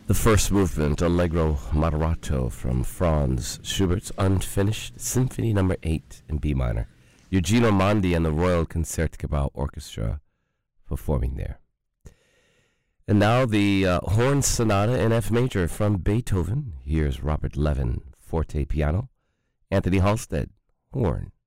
The first movement, Allegro Moderato from Franz Schubert's Unfinished Symphony No. 8 in B minor. Eugenio Mondi and the Royal Concertgebouw Orchestra performing there. And now the Horn Sonata in F major from Beethoven. Here's Robert Levin, forte piano. Anthony Halstead, horn.